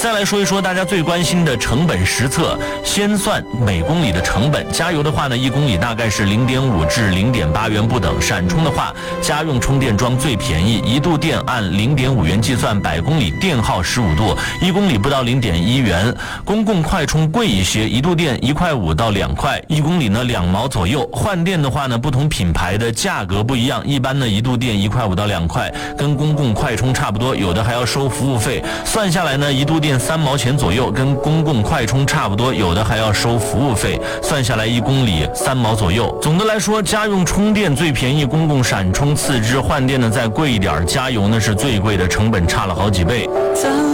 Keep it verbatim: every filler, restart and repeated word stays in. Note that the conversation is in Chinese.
再来说一说大家最关心的成本实测，先算每公里的成本。加油的话呢，一公里大概是 零点五 至 零点八 元不等。闪充的话，家用充电桩最便宜，一度电按 零点五 元计算，百公里电耗十五度，一公里不到 零点一 元。公共快充贵一些，一度电一块五到两块，一公里呢两毛左右。换电的话呢，不同品牌的价格不一样，一般呢一度电一块五到两块，跟公共快充差不多，有的还要收服务费。算下来呢，一度电三毛钱左右，跟公共快充差不多，有的还要收服务费。算下来一公里三毛左右。总的来说，家用充电最便宜，公共闪充次之，换电呢再贵一点，加油呢是最贵的，成本差了好几倍。